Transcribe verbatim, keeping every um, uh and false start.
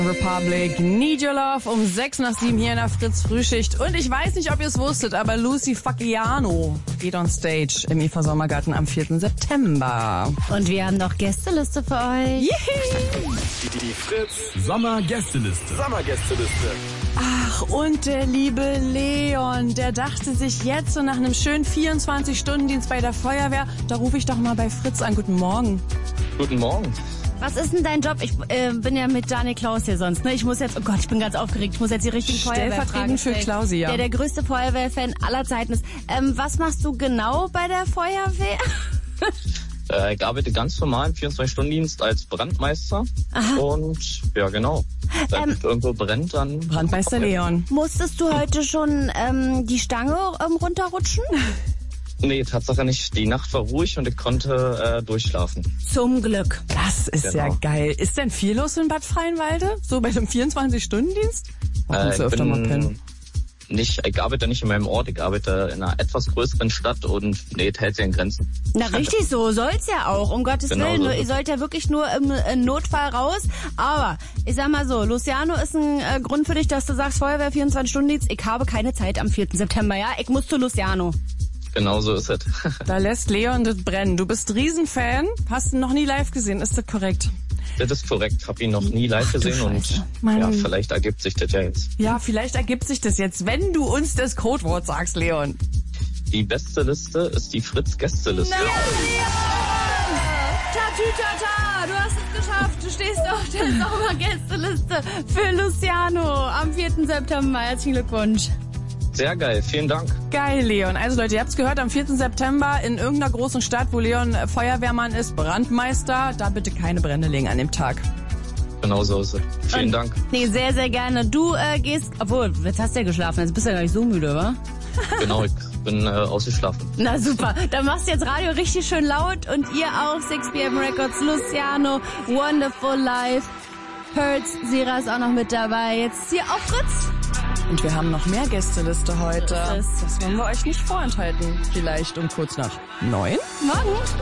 Republic, Need Your Love um sechs nach sieben hier in der Fritz Frühschicht. Und ich weiß nicht, ob ihr es wusstet, aber Lucy Facchiano geht on stage im I F A Sommergarten am vierten September. Und wir haben noch Gästeliste für euch. Yihi! Die, die Fritz Sommergästeliste. Sommergästeliste. Ach, und der liebe Leon, der dachte sich jetzt so nach einem schönen vierundzwanzig-Stunden-Dienst bei der Feuerwehr, da rufe ich doch mal bei Fritz an. Guten Morgen. Guten Morgen. Was ist denn dein Job? Ich äh, bin ja mit Daniel Klaus hier sonst. Ne? Ich muss jetzt, oh Gott, ich bin ganz aufgeregt. Ich muss jetzt die richtigen Feuerwehrfragen Stellvertretend für stellen. Klausi, ja. Der der größte Feuerwehrfan aller Zeiten ist. Ähm, was machst du genau bei der Feuerwehr? Äh, ich arbeite ganz normal im vierundzwanzig-Stunden-Dienst als Brandmeister. Aha. Und ja, genau. Wenn Ähm, irgendwo brennt, dann... Brandmeister Leon. Musstest du heute schon ähm, die Stange ähm, runterrutschen? Nee, Tatsache nicht. Die Nacht war ruhig und ich konnte äh, durchschlafen. Zum Glück. Das ist Genau. ja geil. Ist denn viel los in Bad Freienwalde? So bei einem vierundzwanzig-Stunden-Dienst? Da Äh, kommst du ich öfter mal bin pennen. nicht, ich arbeite nicht in meinem Ort, ich arbeite in einer etwas größeren Stadt und nee, hält sich in Grenzen. Na richtig so, soll's ja auch, um Gottes Genau Willen. so Nur, ist ihr es. sollt ja wirklich nur im, im Notfall raus. Aber ich sag mal so, Luciano ist ein äh, Grund für dich, dass du sagst, Feuerwehr vierundzwanzig-Stunden-Dienst, ich habe keine Zeit am vierten September, ja? Ich muss zu Luciano. Genau so ist es. Da lässt Leon das brennen. Du bist Riesenfan, hast ihn noch nie live gesehen, ist das korrekt? Das ist korrekt, habe ihn noch nie live gesehen und Scheiße. Mann. ja, vielleicht ergibt sich das ja jetzt. Ja, vielleicht ergibt sich das jetzt, wenn du uns das Codewort sagst, Leon. Die beste Liste ist die Fritz-Gästeliste. Tatütata, du hast es geschafft. Du stehst auf der Sommergästeliste für Luciano am vierten September. Herzlichen Glückwunsch. Sehr geil, vielen Dank. Geil, Leon. Also Leute, ihr habt's gehört, am vierten September in irgendeiner großen Stadt, wo Leon äh, Feuerwehrmann ist, Brandmeister, da bitte keine Brände legen an dem Tag. Genau so ist es. Vielen Und, Dank. Nee, sehr, sehr gerne. Du äh, gehst, obwohl, jetzt hast du ja geschlafen, jetzt bist du ja gar nicht so müde, wa? Genau, ich bin äh, ausgeschlafen. Na super, dann machst du jetzt Radio richtig schön laut und ihr auch, six p m Records, Luciano, Wonderful Life, Hertz, Sira ist auch noch mit dabei. Jetzt hier auf Fritz. Und wir haben noch mehr Gästeliste heute. So ist es. Das wollen wir euch nicht vorenthalten. Vielleicht um kurz nach neun? Morgen.